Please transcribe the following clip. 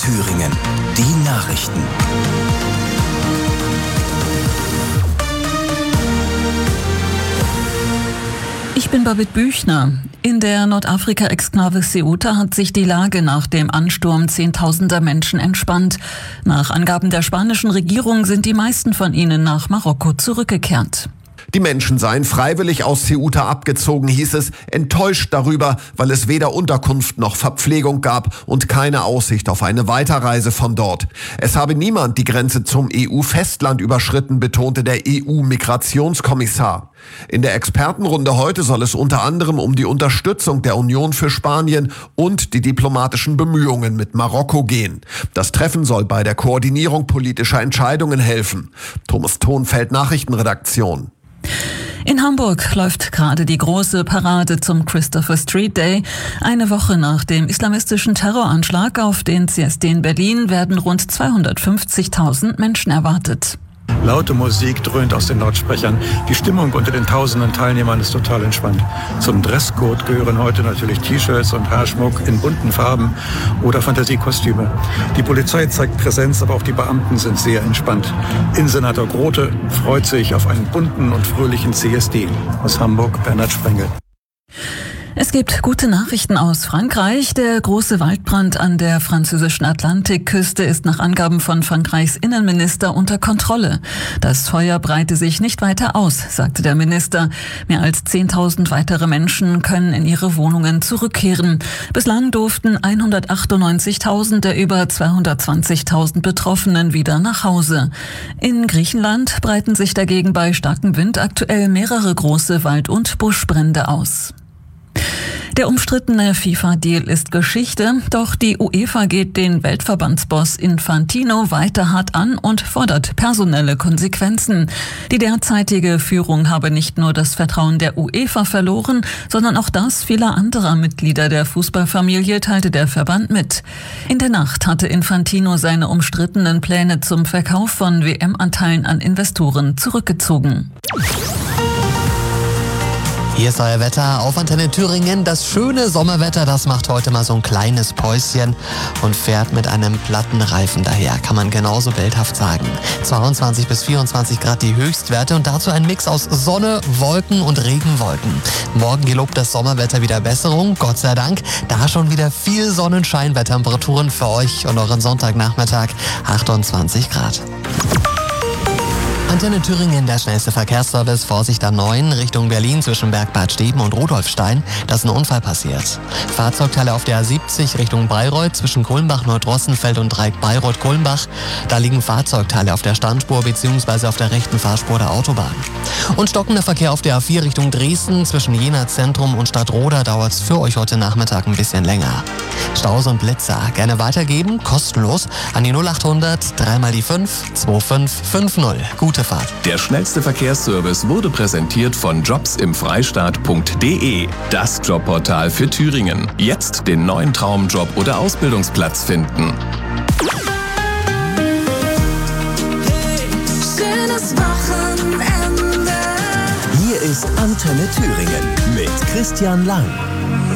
Thüringen. Die Nachrichten. Ich bin Babette Büchner. In der Nordafrika-Exklave Ceuta hat sich die Lage nach dem Ansturm zehntausender Menschen entspannt. Nach Angaben der spanischen Regierung sind die meisten von ihnen nach Marokko zurückgekehrt. Die Menschen seien freiwillig aus Ceuta abgezogen, hieß es, enttäuscht darüber, weil es weder Unterkunft noch Verpflegung gab und keine Aussicht auf eine Weiterreise von dort. Es habe niemand die Grenze zum EU-Festland überschritten, betonte der EU-Migrationskommissar. In der Expertenrunde heute soll es unter anderem um die Unterstützung der Union für Spanien und die diplomatischen Bemühungen mit Marokko gehen. Das Treffen soll bei der Koordinierung politischer Entscheidungen helfen. Thomas Thonfeld, Nachrichtenredaktion. In Hamburg läuft gerade die große Parade zum Christopher Street Day. Eine Woche nach dem islamistischen Terroranschlag auf den CSD in Berlin werden rund 250.000 Menschen erwartet. Laute Musik dröhnt aus den Lautsprechern. Die Stimmung unter den tausenden Teilnehmern ist total entspannt. Zum Dresscode gehören heute natürlich T-Shirts und Haarschmuck in bunten Farben oder Fantasiekostüme. Die Polizei zeigt Präsenz, aber auch die Beamten sind sehr entspannt. Innensenator Grote freut sich auf einen bunten und fröhlichen CSD. Aus Hamburg, Bernhard Sprengel. Es gibt gute Nachrichten aus Frankreich. Der große Waldbrand an der französischen Atlantikküste ist nach Angaben von Frankreichs Innenminister unter Kontrolle. Das Feuer breite sich nicht weiter aus, sagte der Minister. Mehr als 10.000 weitere Menschen können in ihre Wohnungen zurückkehren. Bislang durften 198.000 der über 220.000 Betroffenen wieder nach Hause. In Griechenland breiten sich dagegen bei starkem Wind aktuell mehrere große Wald- und Buschbrände aus. Der umstrittene FIFA-Deal ist Geschichte, doch die UEFA geht den Weltverbandsboss Infantino weiter hart an und fordert personelle Konsequenzen. Die derzeitige Führung habe nicht nur das Vertrauen der UEFA verloren, sondern auch das vieler anderer Mitglieder der Fußballfamilie, teilte der Verband mit. In der Nacht hatte Infantino seine umstrittenen Pläne zum Verkauf von WM-Anteilen an Investoren zurückgezogen. Hier ist euer Wetter auf Antenne Thüringen. Das schöne Sommerwetter, das macht heute mal so ein kleines Päuschen und fährt mit einem platten Reifen daher. Kann man genauso bildhaft sagen. 22 bis 24 Grad die Höchstwerte und dazu ein Mix aus Sonne, Wolken und Regenwolken. Morgen gelobt das Sommerwetter wieder Besserung, Gott sei Dank. Da schon wieder viel Sonnenschein bei Temperaturen für euch und euren Sonntagnachmittag 28 Grad. Antenne Thüringen, der schnellste Verkehrsservice. Vorsicht A9 Richtung Berlin zwischen Bergbad Steben und Rudolfstein. Da ist ein Unfall passiert. Fahrzeugteile auf der A70 Richtung Bayreuth zwischen Kulmbach-Nordrossenfeld und Dreieck Bayreuth-Kulmbach. Da liegen Fahrzeugteile auf der Standspur bzw. auf der rechten Fahrspur der Autobahn. Und stockender Verkehr auf der A4 Richtung Dresden zwischen Jena Zentrum und Stadtroda dauert es für euch heute Nachmittag ein bisschen länger. Staus und Blitzer gerne weitergeben, kostenlos an die 0800 3 mal die 5 2550. Gute Fahrt. Der schnellste Verkehrsservice wurde präsentiert von jobsimfreistaat.de, das Jobportal für Thüringen. Jetzt den neuen Traumjob oder Ausbildungsplatz finden. Hey, schönes Wochenende. Hier ist Antenne Thüringen mit Christian Lang.